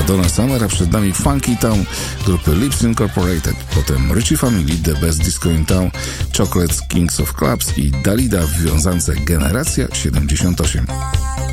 Donna Summer, a przed nami Funky Town grupy Lips Incorporated, potem Richie Family, The Best Disco in Town, Chocolates, Kings of Clubs i Dalida w wiązance Generacja 78.